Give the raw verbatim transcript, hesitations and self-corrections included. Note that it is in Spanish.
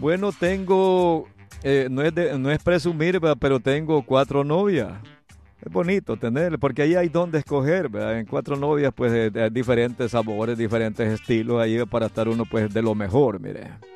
Bueno, tengo, eh, no es de- no es presumir, ¿verdad? Pero tengo cuatro novias. Es bonito tener, porque ahí hay donde escoger, ¿verdad? En cuatro novias, pues, de, de diferentes sabores, diferentes estilos, ahí para estar uno, pues, de lo mejor, mire.